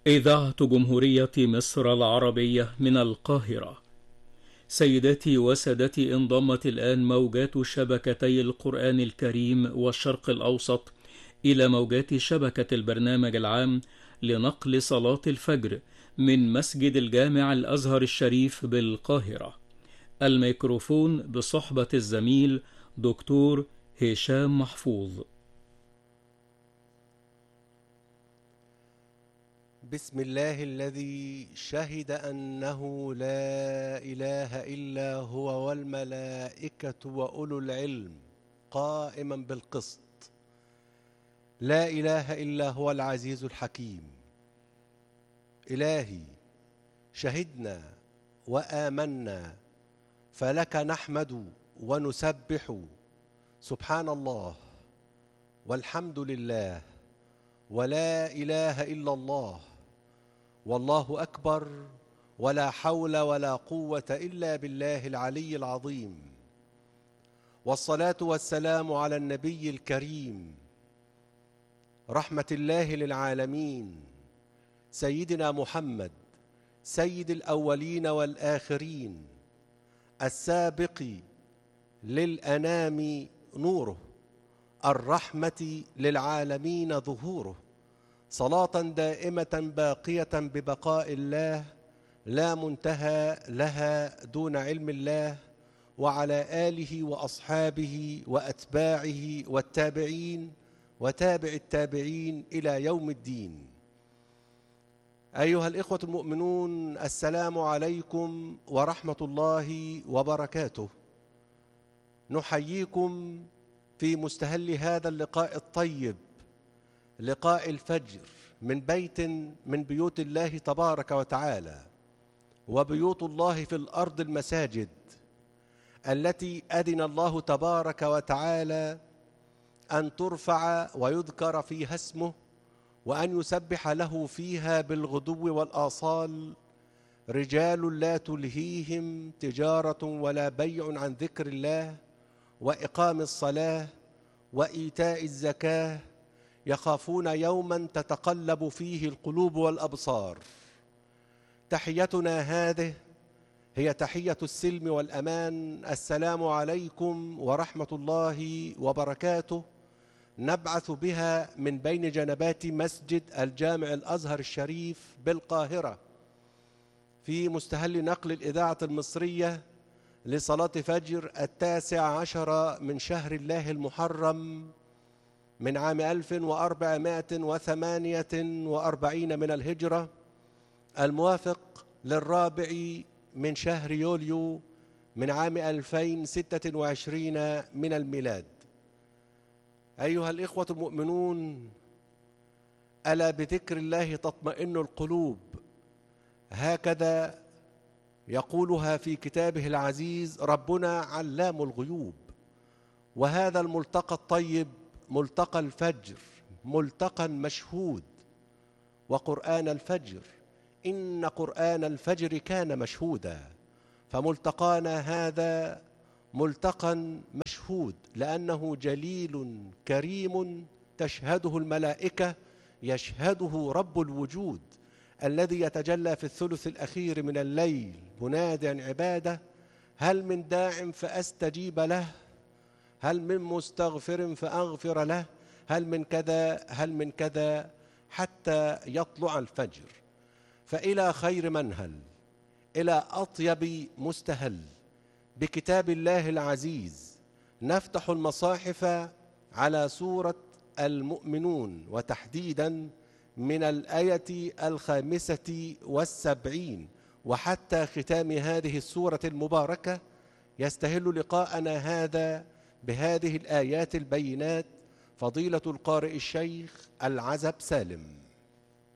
إذاعة جمهورية مصر العربية من القاهرة. سيداتي وسادتي، انضمت الآن موجات شبكتي القرآن الكريم والشرق الأوسط إلى موجات شبكة البرنامج العام لنقل صلاة الفجر من مسجد الجامع الأزهر الشريف بالقاهرة. الميكروفون بصحبة الزميل دكتور هشام محفوظ. بسم الله الذي شهد أنه لا إله إلا هو والملائكة وأولو العلم قائما بالقسط. لا إله إلا هو العزيز الحكيم. إلهي، شهدنا وآمنا فلك نحمد ونسبح، سبحان الله والحمد لله ولا إله إلا الله والله أكبر، ولا حول ولا قوة إلا بالله العلي العظيم. والصلاة والسلام على النبي الكريم رحمة الله للعالمين، سيدنا محمد سيد الأولين والآخرين، السابق للأنام نوره، الرحمة للعالمين ظهوره، صلاة دائمة باقية ببقاء الله لا منتهى لها دون علم الله، وعلى آله وأصحابه وأتباعه والتابعين وتابع التابعين إلى يوم الدين. أيها الإخوة المؤمنون، السلام عليكم ورحمة الله وبركاته. نحييكم في مستهل هذا اللقاء الطيب، لقاء الفجر من بيت من بيوت الله تبارك وتعالى، وبيوت الله في الأرض المساجد التي أذن الله تبارك وتعالى أن ترفع ويذكر فيها اسمه، وأن يسبح له فيها بالغدو والآصال رجال لا تلهيهم تجارة ولا بيع عن ذكر الله وإقام الصلاة وإيتاء الزكاة، يخافون يوما تتقلب فيه القلوب والأبصار. تحيتنا هذه هي تحية السلم والأمان، السلام عليكم ورحمة الله وبركاته، نبعث بها من بين جنبات مسجد الجامع الأزهر الشريف بالقاهرة في مستهل نقل الإذاعة المصرية لصلاة فجر 19 من شهر الله المحرم من عام 1448 من الهجرة، الموافق للرابع من شهر يوليو من عام 2026 من الميلاد. أيها الإخوة المؤمنون، ألا بذكر الله تطمئن القلوب، هكذا يقولها في كتابه العزيز ربنا علام الغيوب. وهذا الملتقى الطيب ملتقى الفجر، ملتقى مشهود، وقرآن الفجر إن قرآن الفجر كان مشهودا. فملتقانا هذا ملتقى مشهود لأنه جليل كريم تشهده الملائكة، يشهده رب الوجود الذي يتجلى في الثلث الأخير من الليل مناديا عباده: هل من داع فأستجيب له، هل من مستغفر فأغفر له، هل من كذا هل من كذا، حتى يطلع الفجر. فإلى خير منهل، إلى أطيب مستهل بكتاب الله العزيز نفتح المصاحف على سورة المؤمنون، وتحديدا من الآية 75 وحتى ختام هذه السورة المباركة. يستهل لقاءنا هذا بهذه الآيات البينات فضيلة القارئ الشيخ العزب سالم.